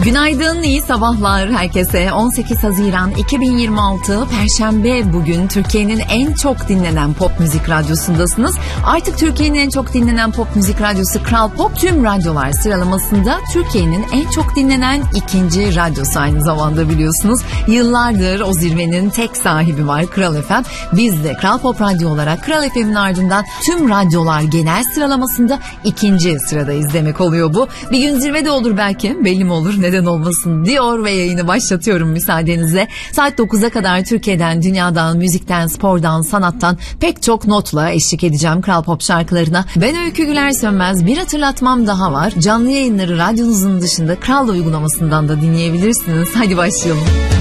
Günaydın, iyi sabahlar herkese. 18 Haziran 2026 Perşembe bugün Türkiye'nin en çok dinlenen pop müzik radyosundasınız. Artık Türkiye'nin en çok dinlenen pop müzik radyosu Kral Pop tüm radyolar sıralamasında Türkiye'nin en çok dinlenen ikinci radyosu aynı zamanda biliyorsunuz. Yıllardır o zirvenin tek sahibi var Kral FM. Biz de Kral Pop Radyo olarak Kral FM'in ardından tüm radyolar genel sıralamasında ikinci sıradayız demek oluyor bu. Bir gün zirvede olur belki, belli mi olur, neden olmasın diyor ve yayını başlatıyorum müsaadenizle. Saat 9'a kadar Türkiye'den, dünyadan, müzikten, spordan, sanattan pek çok notla eşlik edeceğim Kral Pop şarkılarına. Ben Öykü Güler Sönmez. Bir hatırlatmam daha var. Canlı yayınları radyonuzun dışında Kral uygulamasından da dinleyebilirsiniz. Hadi başlayalım.